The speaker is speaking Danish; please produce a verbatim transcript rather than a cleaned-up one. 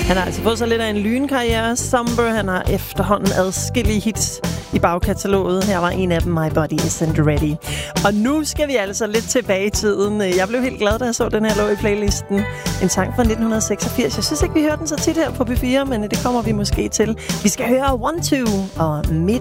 Han har altså fået så lidt af en lynkarriere. Somber, han har efterhånden adskillige hits i bagkataloget. Her var en af dem, My Body Isn't Ready. Og nu skal vi altså lidt tilbage i tiden. Jeg blev helt glad, da jeg så den her lå i playlisten. En sang fra nitten seksogfirs. Jeg synes ikke, vi hører den så tit her på P fire, men det kommer vi måske til. Vi skal høre One Two og Mid